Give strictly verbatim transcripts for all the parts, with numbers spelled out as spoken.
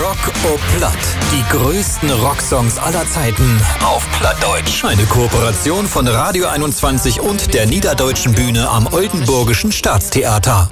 Rock o Platt. Die größten Rocksongs aller Zeiten auf Plattdeutsch. Eine Kooperation von Radio einundzwanzig und der Niederdeutschen Bühne am Oldenburgischen Staatstheater.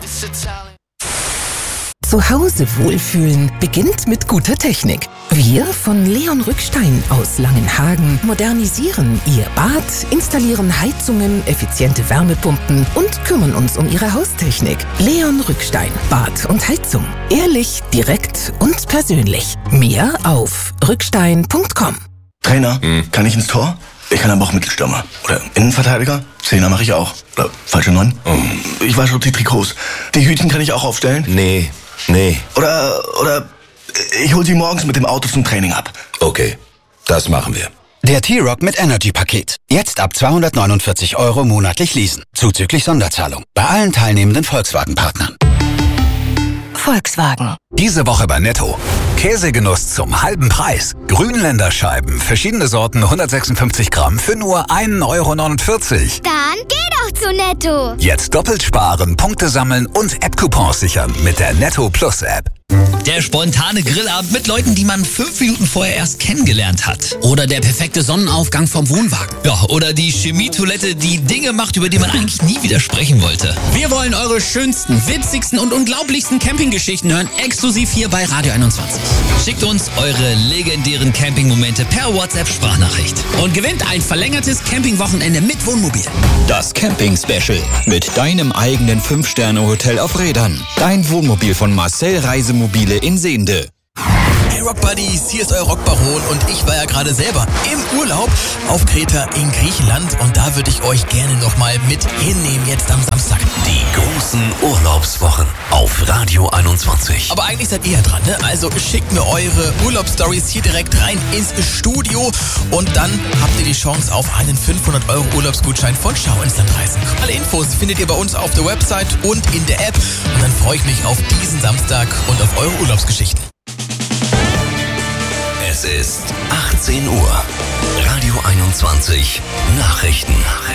Zu Hause wohlfühlen beginnt mit guter Technik. Wir von Leon Rückstein aus Langenhagen modernisieren Ihr Bad, installieren Heizungen, effiziente Wärmepumpen und kümmern uns um Ihre Haustechnik. Leon Rückstein, Bad und Heizung. Ehrlich, direkt und persönlich. Mehr auf rückstein punkt com. Trainer, hm. kann ich ins Tor? Ich kann aber auch Mittelstürmer. Oder Innenverteidiger? Zehner mache ich auch. Oder falsche Neun? Oh. Ich wasche die Trikots. Die Hütchen kann ich auch aufstellen? Nee. Nee. Oder, oder ich hol sie morgens mit dem Auto zum Training ab. Okay, das machen wir. Der T-Rock mit Energy-Paket. Jetzt ab zweihundertneunundvierzig Euro monatlich leasen. Zuzüglich Sonderzahlung. Bei allen teilnehmenden Volkswagen-Partnern. Volkswagen. Diese Woche bei Netto. Käsegenuss zum halben Preis. Grünländerscheiben, verschiedene Sorten, hundertsechsundfünfzig Gramm für nur ein Euro neunundvierzig. Dann geh doch zu Netto. Jetzt doppelt sparen, Punkte sammeln und App-Coupons sichern mit der Netto Plus App. Der spontane Grillabend mit Leuten, die man fünf Minuten vorher erst kennengelernt hat. Oder der perfekte Sonnenaufgang vom Wohnwagen. Ja, oder die Chemietoilette, die Dinge macht, über die man eigentlich nie widersprechen wollte. Wir wollen eure schönsten, witzigsten und unglaublichsten Campinggeschichten hören, exklusiv hier bei Radio einundzwanzig. Schickt uns eure legendären Campingmomente per WhatsApp-Sprachnachricht und gewinnt ein verlängertes Campingwochenende mit Wohnmobil. Das Camping-Special mit deinem eigenen fünf Sterne Hotel auf Rädern. Dein Wohnmobil von Marcel Reisemobile in Sehnde. Hey Rock Buddies, hier ist euer Rockbaron und ich war ja gerade selber im Urlaub auf Kreta in Griechenland und da würde ich euch gerne nochmal mit hinnehmen jetzt am Samstag. Die großen Urlaubswochen auf Radio einundzwanzig. Aber eigentlich seid ihr ja dran, ne? Also schickt mir eure Urlaubsstories hier direkt rein ins Studio und dann habt ihr die Chance auf einen fünfhundert Euro Urlaubsgutschein von Schau ins Land reisen. Alle Infos findet ihr bei uns auf der Website und in der App und dann freue ich mich auf diesen Samstag und auf eure Urlaubsgeschichten. Es ist achtzehn Uhr. Radio einundzwanzig. Nachrichten.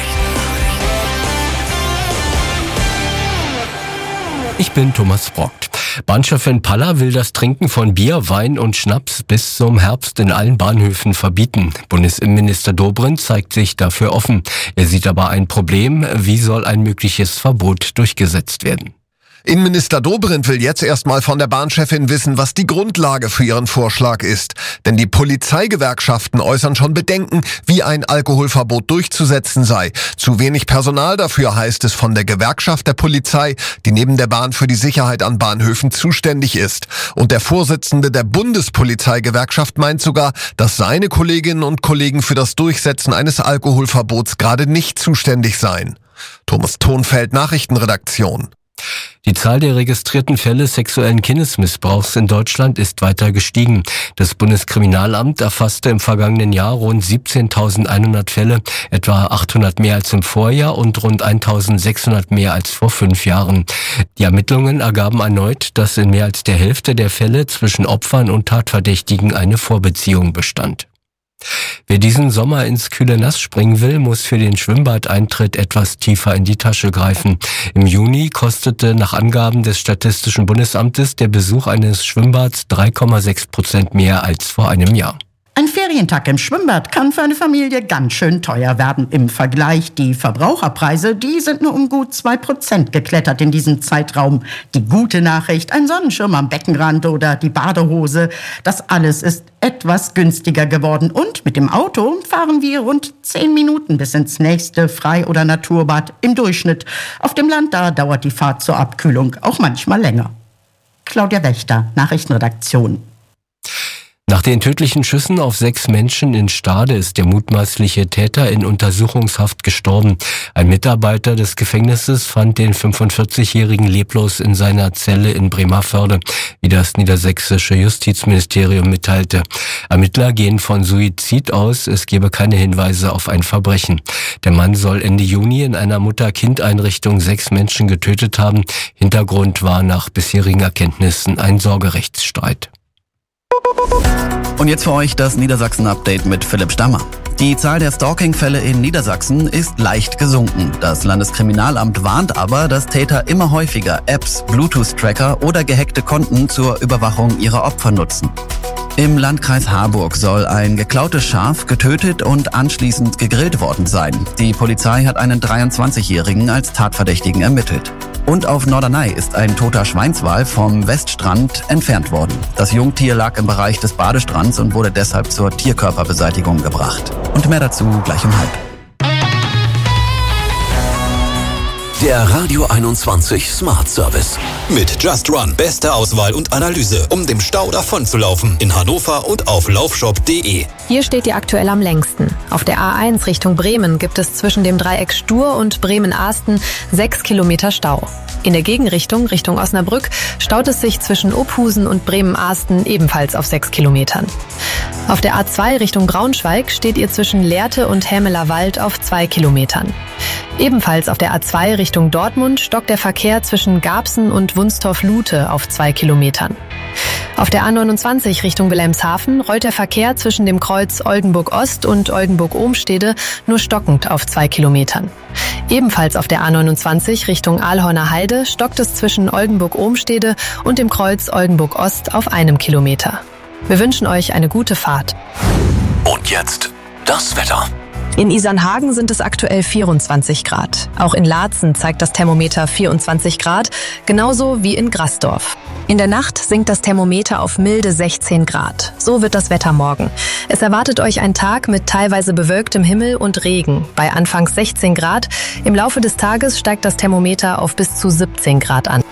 Ich bin Thomas Brockt. Bahnchefin Palla will das Trinken von Bier, Wein und Schnaps bis zum Herbst in allen Bahnhöfen verbieten. Bundesinnenminister Dobrindt zeigt sich dafür offen. Er sieht aber ein Problem. Wie soll ein mögliches Verbot durchgesetzt werden? Innenminister Dobrindt will jetzt erstmal von der Bahnchefin wissen, was die Grundlage für ihren Vorschlag ist. Denn die Polizeigewerkschaften äußern schon Bedenken, wie ein Alkoholverbot durchzusetzen sei. Zu wenig Personal dafür, heißt es von der Gewerkschaft der Polizei, die neben der Bahn für die Sicherheit an Bahnhöfen zuständig ist. Und der Vorsitzende der Bundespolizeigewerkschaft meint sogar, dass seine Kolleginnen und Kollegen für das Durchsetzen eines Alkoholverbots gerade nicht zuständig seien. Thomas Thonfeld, Nachrichtenredaktion. Die Zahl der registrierten Fälle sexuellen Kindesmissbrauchs in Deutschland ist weiter gestiegen. Das Bundeskriminalamt erfasste im vergangenen Jahr rund siebzehntausendeinhundert Fälle, etwa achthundert mehr als im Vorjahr und rund eintausendsechshundert mehr als vor fünf Jahren. Die Ermittlungen ergaben erneut, dass in mehr als der Hälfte der Fälle zwischen Opfern und Tatverdächtigen eine Vorbeziehung bestand. Wer diesen Sommer ins kühle Nass springen will, muss für den Schwimmbadeintritt etwas tiefer in die Tasche greifen. Im Juni kostete nach Angaben des Statistischen Bundesamtes der Besuch eines Schwimmbads drei Komma sechs Prozent mehr als vor einem Jahr. Ein Ferientag im Schwimmbad kann für eine Familie ganz schön teuer werden. Im Vergleich die Verbraucherpreise, die sind nur um gut zwei Prozent geklettert in diesem Zeitraum. Die gute Nachricht, ein Sonnenschirm am Beckenrand oder die Badehose, das alles ist etwas günstiger geworden. Und mit dem Auto fahren wir rund zehn Minuten bis ins nächste Frei- oder Naturbad im Durchschnitt. Auf dem Land, da dauert die Fahrt zur Abkühlung auch manchmal länger. Claudia Wächter, Nachrichtenredaktion. Nach den tödlichen Schüssen auf sechs Menschen in Stade ist der mutmaßliche Täter in Untersuchungshaft gestorben. Ein Mitarbeiter des Gefängnisses fand den fünfundvierzigjährigen leblos in seiner Zelle in Bremervörde, wie das niedersächsische Justizministerium mitteilte. Ermittler gehen von Suizid aus, es gebe keine Hinweise auf ein Verbrechen. Der Mann soll Ende Juni in einer Mutter-Kind-Einrichtung sechs Menschen getötet haben. Hintergrund war nach bisherigen Erkenntnissen ein Sorgerechtsstreit. Und jetzt für euch das Niedersachsen-Update mit Philipp Stammer. Die Zahl der Stalking-Fälle in Niedersachsen ist leicht gesunken. Das Landeskriminalamt warnt aber, dass Täter immer häufiger Apps, Bluetooth-Tracker oder gehackte Konten zur Überwachung ihrer Opfer nutzen. Im Landkreis Harburg soll ein geklautes Schaf getötet und anschließend gegrillt worden sein. Die Polizei hat einen dreiundzwanzigjährigen als Tatverdächtigen ermittelt. Und auf Norderney ist ein toter Schweinswal vom Weststrand entfernt worden. Das Jungtier lag im Bereich des Badestrands und wurde deshalb zur Tierkörperbeseitigung gebracht. Und mehr dazu gleich um halb. Der Radio einundzwanzig Smart Service. Mit Just Run. Beste Auswahl und Analyse, um dem Stau davonzulaufen. In Hannover und auf laufshop punkt de. Hier steht ihr aktuell am längsten. Auf der A eins Richtung Bremen gibt es zwischen dem Dreieck Stur und Bremen-Ahsten sechs Kilometer Stau. In der Gegenrichtung, Richtung Osnabrück, staut es sich zwischen Ophusen und Bremen-Ahsten ebenfalls auf sechs Kilometern. Auf der A zwei Richtung Braunschweig steht ihr zwischen Lehrte und Hämeler Wald auf zwei Kilometern. Ebenfalls auf der A zwei Richtung Dortmund stockt der Verkehr zwischen Garbsen und Wunstorf-Lute auf zwei Kilometern. Auf der A neunundzwanzig Richtung Wilhelmshaven rollt der Verkehr zwischen dem Kreuz Oldenburg-Ost und Oldenburg-Ohmstede nur stockend auf zwei Kilometern. Ebenfalls auf der A neunundzwanzig Richtung Aalhorner Heide stockt es zwischen Oldenburg-Ohmstede und dem Kreuz Oldenburg-Ost auf einem Kilometer. Wir wünschen euch eine gute Fahrt. Und jetzt das Wetter. In Isernhagen sind es aktuell vierundzwanzig Grad. Auch in Laatzen zeigt das Thermometer vierundzwanzig Grad, genauso wie in Grasdorf. In der Nacht sinkt das Thermometer auf milde sechzehn Grad. So wird das Wetter morgen. Es erwartet euch ein Tag mit teilweise bewölktem Himmel und Regen. Bei anfangs sechzehn Grad. Im Laufe des Tages steigt das Thermometer auf bis zu siebzehn Grad an.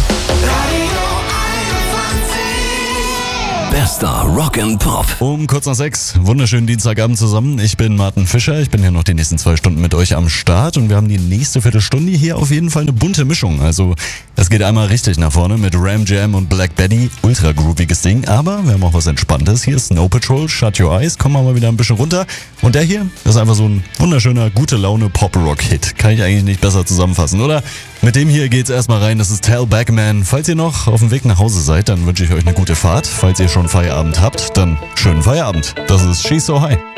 Bester Rock and Pop. Um kurz nach sechs, wunderschönen Dienstagabend zusammen. Ich bin Martin Fischer, ich bin hier noch die nächsten zwei Stunden mit euch am Start und wir haben die nächste Viertelstunde hier auf jeden Fall eine bunte Mischung. Also es geht einmal richtig nach vorne mit Ram Jam und Black Betty, ultra grooviges Ding, aber wir haben auch was Entspanntes. Hier ist Snow Patrol, Shut Your Eyes, kommen wir mal wieder ein bisschen runter. Und der hier ist einfach so ein wunderschöner, gute Laune Pop-Rock-Hit. Kann ich eigentlich nicht besser zusammenfassen, oder? Mit dem hier geht's erstmal rein, das ist Tell Backman. Falls ihr noch auf dem Weg nach Hause seid, dann wünsche ich euch eine gute Fahrt. Falls ihr schon Feierabend habt, dann schönen Feierabend. Das ist She's So High.